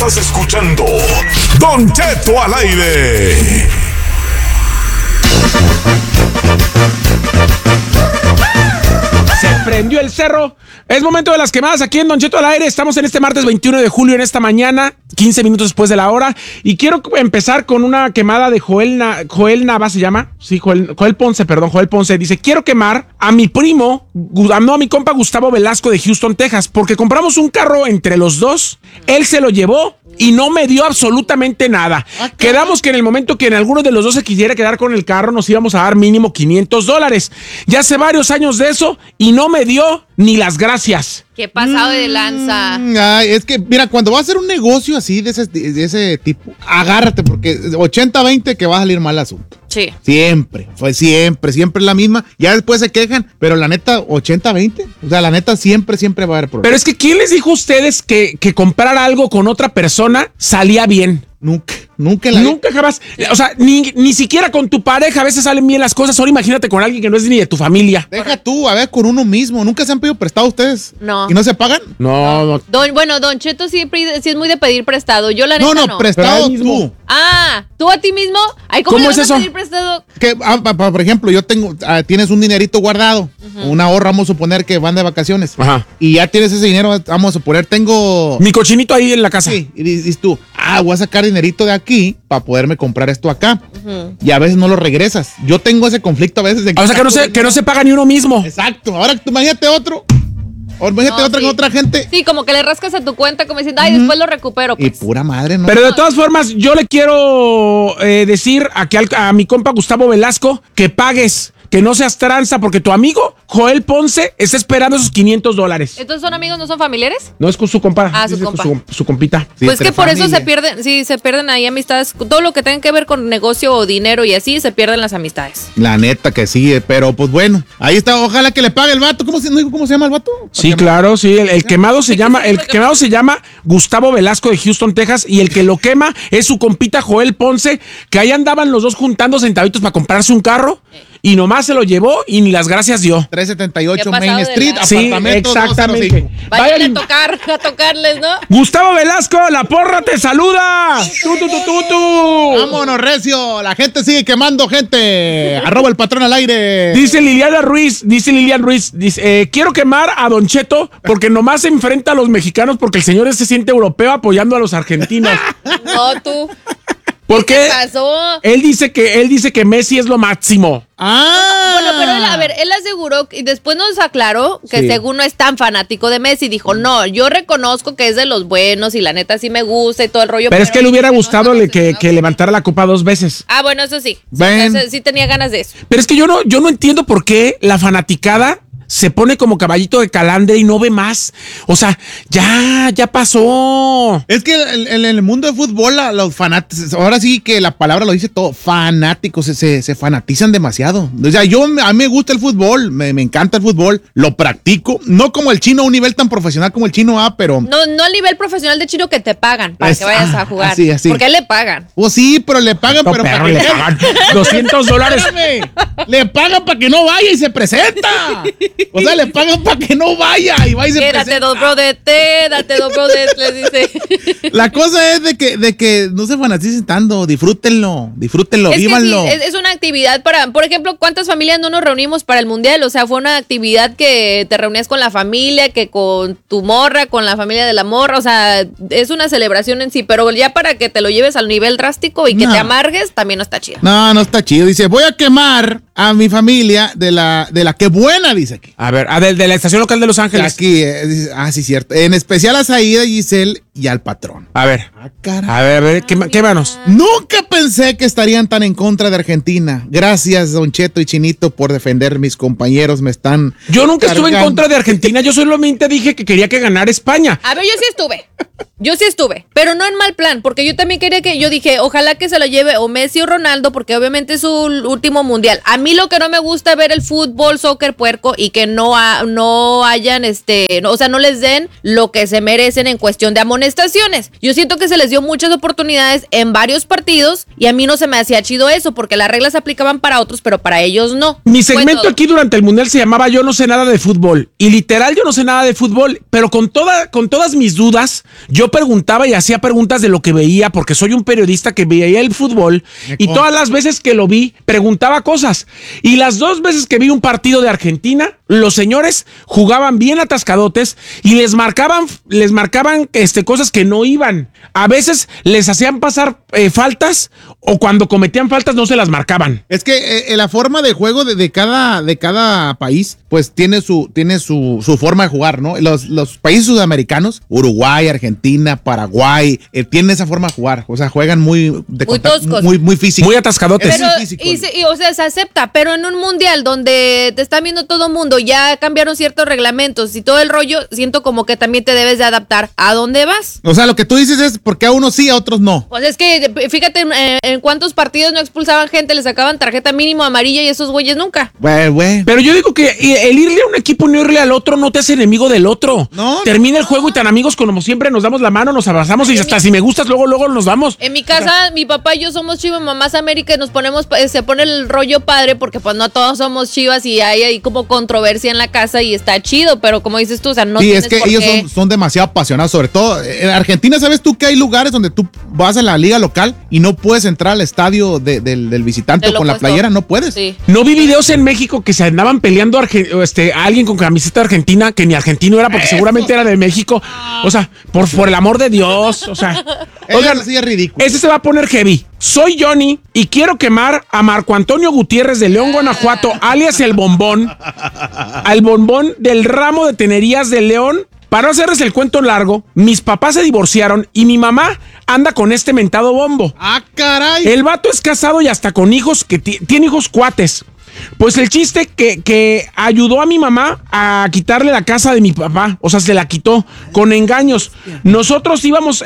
Estás escuchando Don Cheto al aire. Se prendió el cerro. Es momento de las quemadas aquí en Don Cheto al aire. Estamos en este martes 21 de julio, en esta mañana, 15 minutos después de la hora. Y quiero empezar con una quemada de Joel Nava, ¿se llama? Sí, Joel Ponce, perdón, Joel Ponce. Dice, quiero quemar a mi primo, no, a mi compa Gustavo Velasco de Houston, Texas, porque compramos un carro entre los dos. Él se lo llevó y no me dio absolutamente nada. Quedamos que en el momento que en alguno de los dos se quisiera quedar con el carro, nos íbamos a dar mínimo $500. Ya hace varios años de eso y no me dio ni las gracias. Qué pasado de lanza. Ay, es que, mira, cuando vas a hacer un negocio así, de ese tipo, agárrate, porque 80-20 que va a salir mal el asunto. Sí. Siempre es la misma. Ya después se quejan, pero la neta, 80-20. O sea, la neta, siempre va a haber problemas. Pero es que, ¿quién les dijo a ustedes que comprar algo con otra persona salía bien? Nunca jamás. O sea, ni siquiera con tu pareja a veces salen bien las cosas. Ahora imagínate con alguien que no es ni de tu familia. Deja tú, a ver, con uno mismo. ¿Nunca se han pedido prestado ustedes? No. ¿Y no se pagan? No. Don Cheto siempre sí es muy de pedir prestado. Yo la neta no. Prestado tú. Ah, ¿tú a ti mismo? Ay, ¿cómo es vas eso? a pedir prestado? Que, por ejemplo, yo tengo, tienes un dinerito guardado, una ahorra, vamos a suponer que van de vacaciones. Ajá. Y ya tienes ese dinero, vamos a suponer, tengo... Mi cochinito ahí en la casa. Sí, y dices tú, voy a sacar dinerito de aquí para poderme comprar esto acá. Y a veces no lo regresas. Yo tengo ese conflicto a veces. O sea, que no se paga ni uno mismo. Exacto. Ahora tú imagínate otro. O imagínate con otra gente. Sí, como que le rascas a tu cuenta como diciendo, ay, después lo recupero. Pues. Y pura madre, ¿no? Pero de todas formas, yo le quiero decir a mi compa Gustavo Velasco que pagues, que no seas tranza, porque tu amigo Joel Ponce está esperando esos $500. ¿Entonces son amigos, no son familiares? No, es con su compa. Ah, su compa. Su compita. Sí, pues que por familia. eso se pierden ahí amistades. Todo lo que tenga que ver con negocio o dinero y así, se pierden las amistades. La neta que sí, pero pues bueno. Ahí está, ojalá que le pague el vato. ¿Cómo se llama el vato? Sí, claro, sí. El quemado se llama Gustavo Velasco de Houston, Texas, y el que lo quema es su compita Joel Ponce, que ahí andaban los dos juntando centavitos para comprarse un carro. Y nomás se lo llevó y ni las gracias dio. 378 Main Street, sí, apartamento. exactamente. Vayan a tocarles, ¿no? Gustavo Velasco, la porra te saluda. Tú. Vámonos, recio. La gente sigue quemando gente. @ el patrón al aire. Dice Lilian Ruiz, quiero quemar a Don Cheto porque nomás se enfrenta a los mexicanos porque el señor se siente europeo apoyando a los argentinos. No, tú. ¿Por qué? ¿Qué pasó? Él dice que Messi es lo máximo. Bueno, pero él aseguró y después nos aclaró que según no es tan fanático de Messi, dijo, no, yo reconozco que es de los buenos y la neta sí me gusta y todo el rollo. Pero es que le hubiera gustado que levantara la copa 2 veces. Ah, bueno, eso sí. Ven. Sí tenía ganas de eso. Pero es que yo no entiendo por qué la fanaticada se pone como caballito de calandre y no ve más. O sea, ya pasó. Es que en el mundo de fútbol, los fanáticos, ahora sí que la palabra lo dice todo, fanáticos, se fanatizan demasiado. O sea, a mí me gusta el fútbol, me encanta el fútbol, lo practico, no como el chino a un nivel tan profesional como el chino, pero... No al nivel profesional de chino que te pagan para que vayas a jugar. Así. Porque a él le pagan. Pues sí, pero le pagan, No, pero perro, para que... le pagan $200. Espérame, le pagan para que no vaya y se presenta. O sea, le pagan para que no vaya y va y se presenta. Date dos brodetes, les dice. La cosa es de que no se fanaticen tanto, disfrútenlo, vívanlo. Sí, es una actividad para, por ejemplo, ¿cuántas familias no nos reunimos para el mundial? O sea, fue una actividad que te reunías con la familia, que con tu morra, con la familia de la morra, o sea, es una celebración en sí, pero ya para que te lo lleves al nivel drástico y que te amargues, también no está chido. No está chido. Dice, voy a quemar a mi familia de la que buena, dice aquí. A ver, de la estación local de Los Ángeles. Aquí, sí, cierto. En especial a Saída, Giselle y al patrón. A ver. Caray. A ver, ¿qué manos? Nunca pensé que estarían tan en contra de Argentina. Gracias, Don Cheto y Chinito, por defender mis compañeros. Me están... Yo nunca estuve en contra de Argentina. Yo solamente dije que quería que ganara España. A ver, yo sí estuve, pero no en mal plan, porque yo también yo dije, ojalá que se lo lleve o Messi o Ronaldo, porque obviamente es su último mundial. A mí lo que no me gusta es ver el fútbol, soccer puerco y que no hayan, o sea, no les den lo que se merecen en cuestión de amonestaciones. Yo siento que se les dio muchas oportunidades en varios partidos y a mí no se me hacía chido eso, porque las reglas se aplicaban para otros, pero para ellos no. Mi segmento aquí durante el mundial se llamaba Yo no sé nada de fútbol, y literal yo no sé nada de fútbol, pero con todas mis dudas, yo preguntaba y hacía preguntas de lo que veía, porque soy un periodista que veía el fútbol y todas las veces que lo vi, preguntaba cosas. Y las 2 veces que vi un partido de Argentina, los señores jugaban bien atascadotes y les marcaban cosas que no iban. A veces les hacían pasar faltas o cuando cometían faltas no se las marcaban. Es que la forma de juego de cada país, pues tiene su forma de jugar, ¿no? Los países sudamericanos, Uruguay, Argentina, Paraguay, tienen esa forma de jugar. O sea, juegan muy toscos. Muy físico. Muy atascadotes. Pero, o sea, se acepta, pero en un mundial donde te está viendo todo mundo, ya cambiaron ciertos reglamentos y todo el rollo, siento como que también te debes de adaptar a dónde vas. O sea, lo que tú dices es porque a unos sí, a otros no. Pues es que, fíjate, en cuántos partidos no expulsaban gente, le sacaban tarjeta mínimo amarilla y esos güeyes nunca. Güey. Pero yo digo que el irle a un equipo y no irle al otro no te hace enemigo del otro. No. Termina el juego y tan amigos como siempre nos damos la mano, nos abrazamos y hasta si me gustas, luego nos vamos. En mi casa, mi papá y yo somos Chivas, mamás América y nos ponemos, se pone el rollo padre porque pues no todos somos Chivas y hay ahí como controversia en la casa y está chido, pero como dices tú, o sea, no sí, tienes es que por ellos qué. son demasiado apasionados, sobre todo en Argentina. ¿Sabes tú que hay lugares donde tú vas a la liga local y no puedes entrar al estadio del visitante Del con la opuesto. playera? No puedes. Sí. No vi videos en México que se andaban peleando a alguien con camiseta argentina, que ni argentino era porque seguramente era de México. O sea, por el amor de Dios. O sea, oigan, Eso sí es ridículo. este se va a poner heavy. Soy Johnny y quiero quemar a Marco Antonio Gutiérrez de León, Guanajuato, alias El Bombón, al Bombón del ramo de tenerías de León. Para no hacerles el cuento largo, mis papás se divorciaron y mi mamá anda con este mentado bombo. ¡Ah, caray! El vato es casado y hasta con hijos, que tiene hijos cuates. Pues el chiste que ayudó a mi mamá a quitarle la casa de mi papá. O sea, se la quitó con engaños. Nosotros íbamos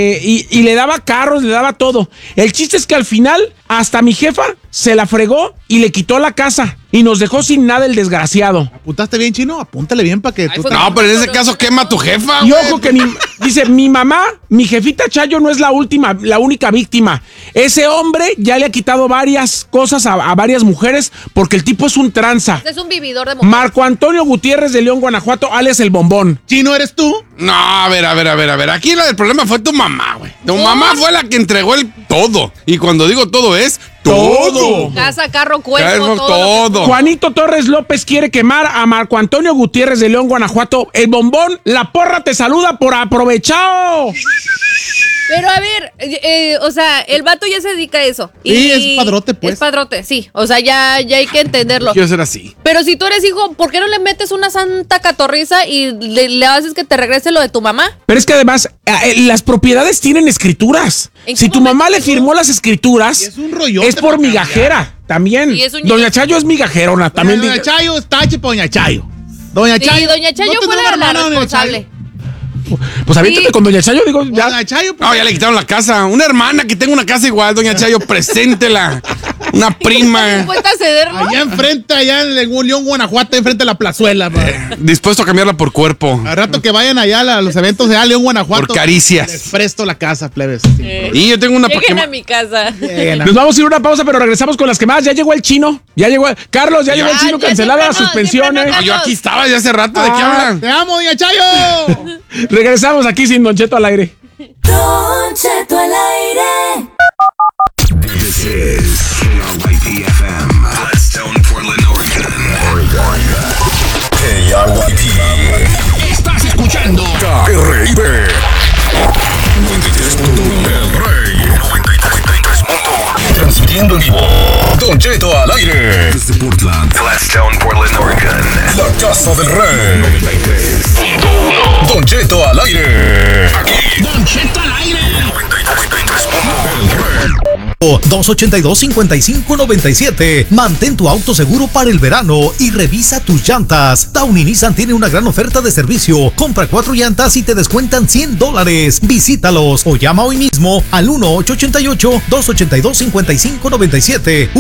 y le daba carros, le daba todo. El chiste es que al final hasta mi jefa se la fregó y le quitó la casa. Y nos dejó sin nada el desgraciado. ¿Apuntaste bien, Chino? Apúntale bien para que tú... fue No, pero en ese caso quema a tu jefa, Y güey. ojo que dice, mi mamá, mi jefita Chayo no es la única víctima. Ese hombre ya le ha quitado varias cosas a varias mujeres porque el tipo es un tranza. Es un vividor de mujeres. Marco Antonio Gutiérrez de León, Guanajuato, alias El Bombón. ¿Chino eres tú? No, a ver. Aquí el problema fue tu mamá, güey. Tu mamá fue la que entregó el todo. Y cuando digo todo es todo. Casa, carro, cuerpo, Carro, todo. Juanito Torres López quiere quemar a Marco Antonio Gutiérrez de León, Guanajuato. El Bombón, la porra te saluda por aprovechado. Pero a ver, o sea, el vato ya se dedica a eso. Sí, es padrote, pues. Es padrote, sí. O sea, ya hay que entenderlo. Quiero ser así. Pero si tú eres hijo, ¿por qué no le metes una santa catorriza y le haces que te regrese lo de tu mamá? Pero es que además, las propiedades tienen escrituras. ¿En qué Si tu momento mamá le llegó? firmó las escrituras, Y es un rollote es por para cambiar. migajera también. Y es un Doña ñe- Chayo es migajerona. También Doña Chayo está hecha para Doña Chayo. Doña Sí, Chayo. doña Chayo ¿no fue tendrá la una hermana, doña responsable. Pues aviéntate Sí. con Doña Chayo, digo, Chayo? ya. Doña Chayo, pues, No, ya le quitaron la casa. Una hermana que tenga una casa igual, doña Chayo, preséntela. Una prima. ¿Dispuesta a cederlo? allá enfrente, allá en León, Guanajuato, enfrente de la plazuela. Dispuesto a cambiarla por cuerpo. Al rato que vayan allá a los eventos de León, Guanajuato. Por caricias. Les presto la casa, plebes. Y yo tengo una para Lleguen a quemar. mi casa. Nos vamos a ir a una pausa, pero regresamos con las quemadas. Ya llegó el chino. Carlos, ya llegó el chino, ya cancelada las siempre no, suspensiones. siempre No, yo aquí estaba ya hace rato. ¿De qué hablan? ¡Te amo, Doña Chayo! Regresamos aquí sin Don Cheto al aire. Don Cheto al aire. This is KRYP FM. Gladstone, Portland, Oregon. KRYP. Estás escuchando KRIP. 93.1 El Rey. 93.1. Transmitiendo en vivo. Don Cheto al aire. Desde Portland, Gladstone, Portland, Oregon. La Casa del Rey. 93.1. Don Cheto al aire. Aquí. Don Cheto al aire. 93.1 El Rey. 282-5597. Mantén tu auto seguro para el verano y revisa tus llantas. Downy Nissan tiene una gran oferta de servicio. Compra 4 llantas y te descuentan $100. Visítalos o llama hoy mismo al 1-888-282-5597.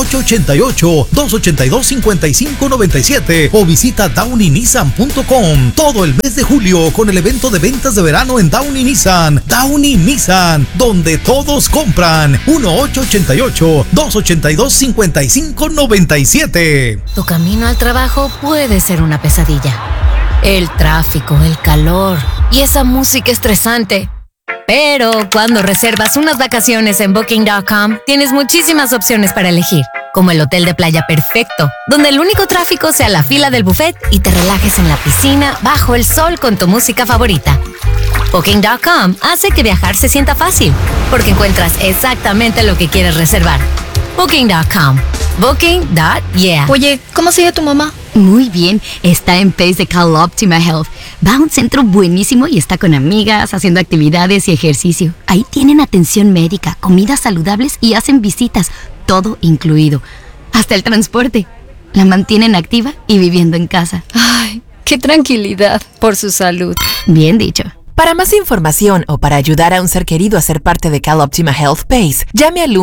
1-888-282-5597 o visita downynissan.com. Todo el mes de julio con el evento de ventas de verano en Downy Nissan. Downy Nissan, donde todos compran. 1-888-282-5597. Tu camino al trabajo puede ser una pesadilla. El tráfico, el calor y esa música estresante. Pero cuando reservas unas vacaciones en Booking.com, tienes muchísimas opciones para elegir, como el hotel de playa perfecto, donde el único tráfico sea la fila del buffet y te relajes en la piscina bajo el sol con tu música favorita. Booking.com hace que viajar se sienta fácil, porque encuentras exactamente lo que quieres reservar. Booking.com. Booking.yeah. Oye, ¿cómo sigue tu mamá? Muy bien, está en PACE de Cal Optima Health. Va a un centro buenísimo y está con amigas, haciendo actividades y ejercicio. Ahí tienen atención médica, comidas saludables y hacen visitas, todo incluido. Hasta el transporte. La mantienen activa y viviendo en casa. Ay, qué tranquilidad por su salud. Bien dicho. Para más información o para ayudar a un ser querido a ser parte de Cal Optima Health PACE, llame al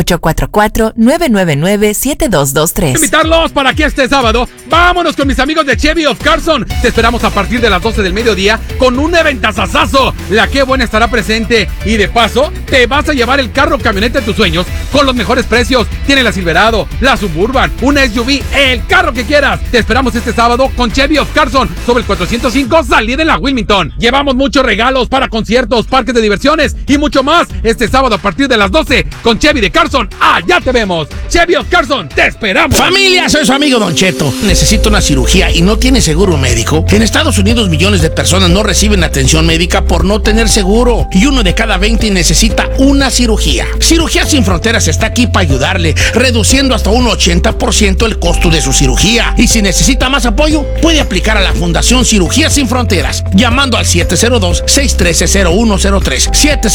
1-844-999-7223. Invitarlos para que este sábado vámonos con mis amigos de Chevy of Carson. Te esperamos a partir de las 12 del mediodía con un eventazazazo. La Qué Buena estará presente y de paso te vas a llevar el carro camioneta de tus sueños con los mejores precios. Tiene la Silverado, la Suburban, una SUV, el carro que quieras. Te esperamos este sábado con Chevy of Carson sobre el 405 salida en la Wilmington. Llevamos muchos regalos para conciertos, parques de diversiones y mucho más este sábado a partir de las 12 con Chevy de Carson. Allá te vemos. Chevy of Carson, te esperamos. Familia, soy su amigo Don Cheto. Necesito una cirugía y no tiene seguro médico. En Estados Unidos millones de personas no reciben atención médica por no tener seguro y 1 de cada 20 necesita una cirugía. Cirugía Sin Fronteras está aquí para ayudarle, reduciendo hasta un 80% el costo de su cirugía. Y si necesita más apoyo, puede aplicar a la Fundación Cirugía Sin Fronteras llamando al 702-613-0103.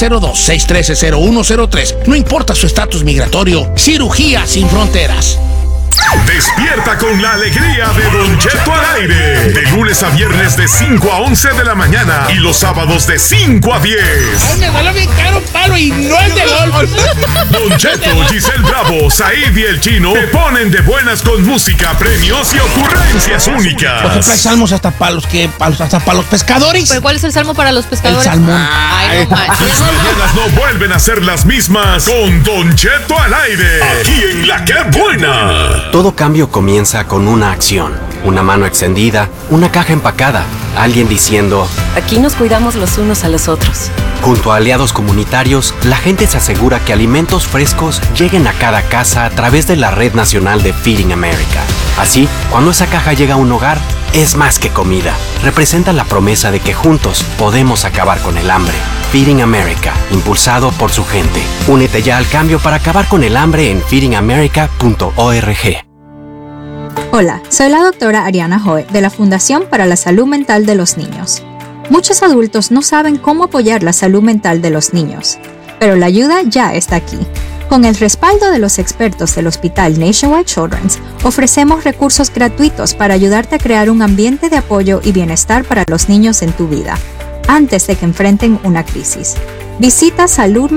702-613-0103. No importa su estatus migratorio. Cirugía Sin Fronteras. Despierta con la alegría de Don Cheto al aire. De lunes a viernes de 5 a 11 de la mañana y los sábados de 5 a 10. Me vuelve bien caro palo y no es de golf. Don Cheto, Giselle Bravo, Said y el Chino te ponen de buenas con música, premios y ocurrencias únicas. Por ejemplo, hay salmos hasta para los pescadores. ¿Pero cuál es el salmo para los pescadores? El salmón. Ay, no manches. Las mañanas no vuelven a ser las mismas con Don Cheto al aire. Aquí en La Qué Buena. Todo cambio comienza con una acción, una mano extendida, una caja empacada, alguien diciendo: aquí nos cuidamos los unos a los otros. Junto a aliados comunitarios, la gente se asegura que alimentos frescos lleguen a cada casa a través de la Red Nacional de Feeding America. Así, cuando esa caja llega a un hogar, es más que comida. Representa la promesa de que juntos podemos acabar con el hambre. Feeding America, impulsado por su gente. Únete ya al cambio para acabar con el hambre en feedingamerica.org. Hola, soy la doctora Ariana Hoy de la Fundación para la Salud Mental de los Niños. Muchos adultos no saben cómo apoyar la salud mental de los niños, pero la ayuda ya está aquí. Con el respaldo de los expertos del Hospital Nationwide Children's, ofrecemos recursos gratuitos para ayudarte a crear un ambiente de apoyo y bienestar para los niños en tu vida, antes de que enfrenten una crisis. Visita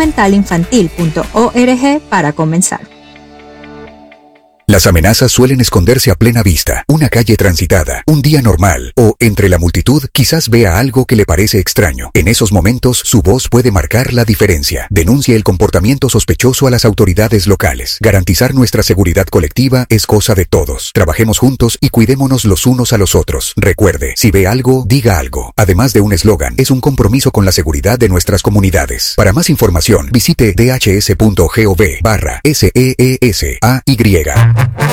saludmentalinfantil.org para comenzar. Las amenazas suelen esconderse a plena vista, una calle transitada, un día normal, o entre la multitud quizás vea algo que le parece extraño. En esos momentos, su voz puede marcar la diferencia. Denuncie el comportamiento sospechoso a las autoridades locales. Garantizar nuestra seguridad colectiva es cosa de todos. Trabajemos juntos y cuidémonos los unos a los otros. Recuerde, si ve algo, diga algo. Además de un eslogan, es un compromiso con la seguridad de nuestras comunidades. Para más información, visite dhs.gov/SEESAY.